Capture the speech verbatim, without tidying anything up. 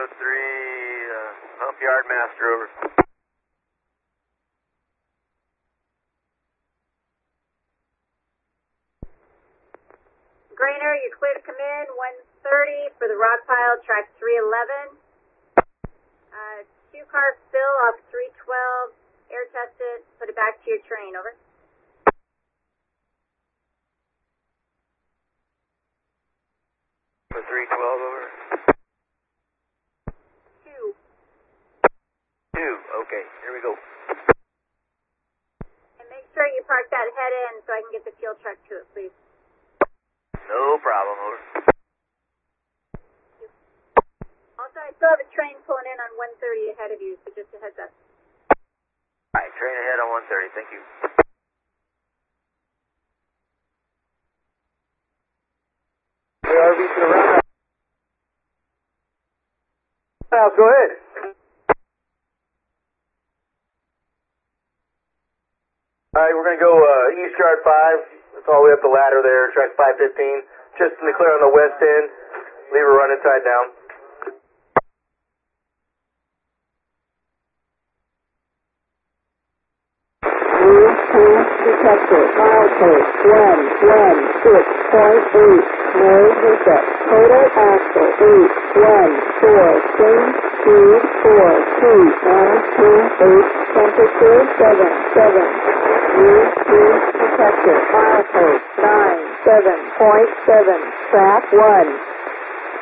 oh three, uh, Hump Yard Master, over. Grainer, you're clear to come in, one thirty for the rock pile, track three eleven. Uh, two car spill off three twelve, air test it, put it back to your train, over. For three twelve, over. Two. Two, okay, here we go. And make sure you park that head in so I can get the fuel truck to it, please. No problem, over. Also, I still have a train pulling in on one thirty ahead of you, so just a heads up. Alright, train ahead on one thirty, thank you. R V to the right. Now, go ahead. Alright, we're going to go uh, East Yard five. That's all the way up the ladder there, track five fifteen. Just in the clear on the west end. Lever running tied down. Detector, milepost one one six point eight, nose reset, total axle eight one four, change speed four two nine two eight, temperature seven seven, new speed detector, milepost nine seven point seven, track one.